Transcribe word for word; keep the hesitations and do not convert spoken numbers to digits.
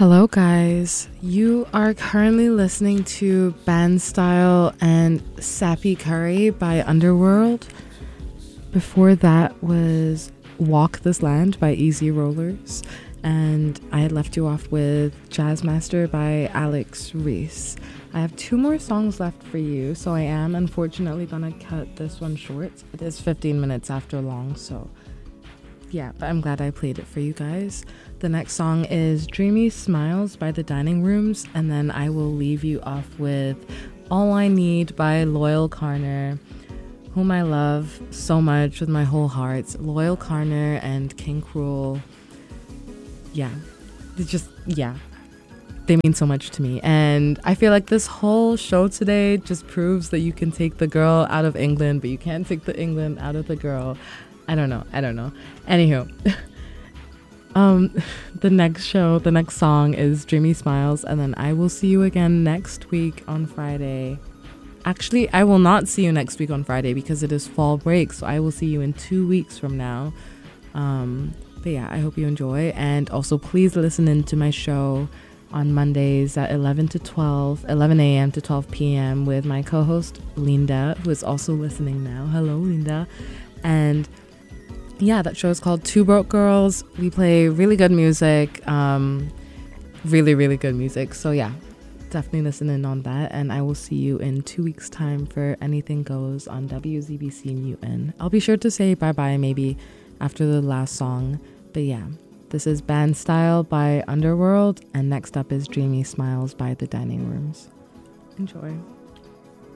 Hello, guys. You are currently listening to Band Style and Sappy Curry by Underworld. Before that was Walk This Land by Easy Rollers. And I had left you off with Jazz Master by Alex Reese. I have two more songs left for you, so I am unfortunately gonna cut this one short. It is fifteen minutes after long, so yeah, but I'm glad I played it for you guys. The next song is Dreamy Smiles by The Dining Rooms, and then I will leave you off with All I Need by Loyal Carner, whom I love so much with my whole heart. Loyal Carner and King Cruel, yeah, it's just, yeah, they mean so much to me. And I feel like this whole show today just proves that you can take the girl out of England, but you can't take the England out of the girl. I don't know. I don't know. Anywho, um, the next show, the next song is Dreamy Smiles, and then I will see you again next week on Friday. Actually, I will not see you next week on Friday because it is fall break, so I will see you in two weeks from now. Um, but yeah, I hope you enjoy, and also please listen into my show on Mondays at eleven to twelve, eleven a.m. to twelve p.m. with my co-host Linda, who is also listening now. Hello, Linda. And yeah, that show is called Two Broke Girls. We play really good music, um, really, really good music. So yeah, definitely listen in on that. And I will see you in two weeks' time for Anything Goes on W Z B C Newton. I'll be sure to say bye-bye maybe after the last song. But yeah, this is Band Style by Underworld. And next up is Dreamy Smiles by The Dining Rooms. Enjoy.